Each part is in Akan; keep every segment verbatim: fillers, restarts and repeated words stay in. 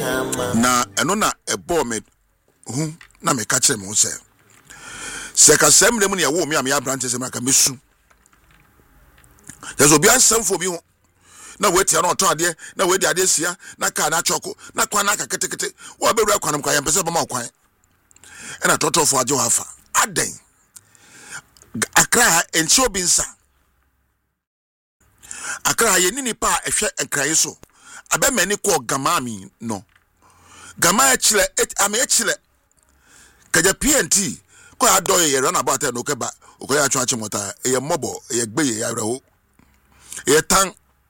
na eno na ebo me hu na me ka kire me se se ka sem dem na ye wo me am ya branches me aka mesu there's obi ansem for bi ho na wetia na oto ade na we di ade sia na ka na choko na kwa na ka ketekete wo be wura kwanam kwa ye pese ba ma kwan e na toto fo aje wafa aden akra enchi obi nsa akra ye ni nipa ehwe enkraye so abemani ko gamami no gama echile ame echile kaja P N T ko adoye ye run about no keba okoya atwa achimota ye mobo ye gbeye ya reho ye tan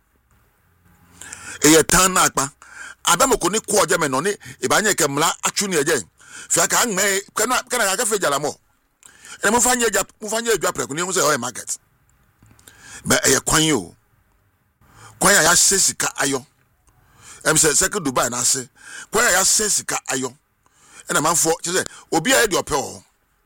ye tan na akpa abemoko ni ko oje me no ni ibanye ke mla atwu ni eje fia ka ngme kana kana ka fe jala mo e mo fanye ja mo fanye adwa preko ni mo se o market be ye kwan yo kwan ya sesika ayo em say second Dubai na ase kwan ya sesika ayo e na manfo che say obi a de ope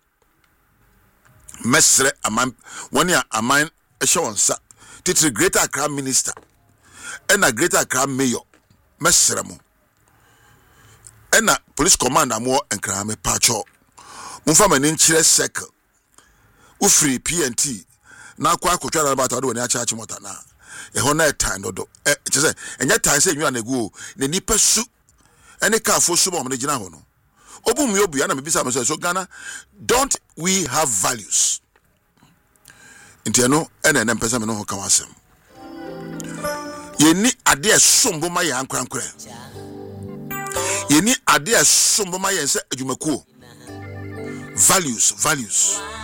mesre aman woni a aman e hye wonsa titiri Greater Accra minister e na Greater Accra mayor mesre mo e na police commander mo enkra me pacho mumfa mani nchire circle ufri P N T na kwa akotwa na bata do ni acha achi mota na e ho na time dodo e che say enya time say nwa na gu na nipa su ene ka fo su mo na gina ho no obum yobu ya na me bisa me so Ghana don't we have values nti eno ene ene mpesa me no ho ka wasem yeni ade esombo ma ya ankrankra yeni ade esombo ma ya se adwumakuo values values